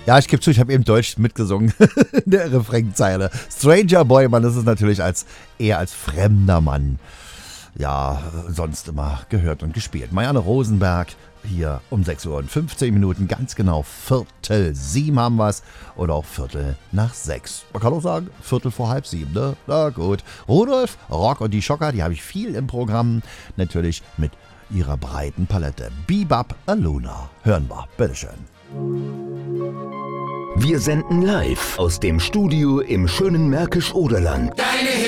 Ja, ich gebe zu, ich habe eben Deutsch mitgesungen in der Refrainzeile. Stranger Boy, man ist es natürlich eher als fremder Mann. Ja, sonst immer gehört und gespielt. Marianne Rosenberg hier um 6 Uhr und 15 Minuten, ganz genau 6:45 haben wir es oder auch 6:15. Man kann auch sagen 6:45, ne? Na gut. Rudolf, Rock und die Schocker, die habe ich viel im Programm, natürlich mit ihrer breiten Palette. Bebop Aluna, hören wir, bitteschön. Wir senden live aus dem Studio im schönen Märkisch-Oderland. Deine